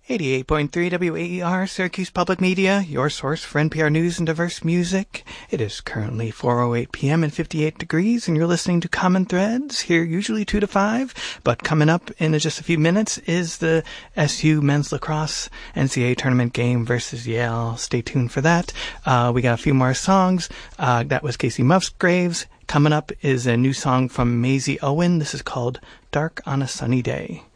88.3 WAER, Syracuse Public Media, your source for NPR news and diverse music. It is currently 4:08 p.m. and 58 degrees, and you're listening to Common Threads, here usually 2 to 5. But coming up in just a few minutes is the SU men's lacrosse NCAA tournament game versus Yale. Stay tuned for that. We got a few more songs. That was Casey Musgraves. Coming up is a new song from Maisie Owen. This is called Dark on a Sunny Day.